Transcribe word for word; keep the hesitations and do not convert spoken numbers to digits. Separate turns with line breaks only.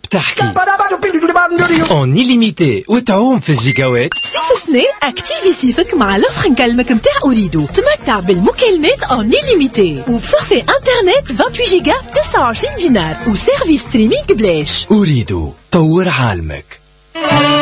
تحكي اون illimité وتعوم في الجيجاوات.
صيف سنة اكتيفي صيفك مع لوفر نكلمك متاع أوريدو. تمتع بالمكالمات اون illimité وبفورفي انترنت ثمانية وعشرين جيجا ب تسعة وعشرين دينار وسيرفيس ستريمينغ بلاش.
أوريدو طور عالمك.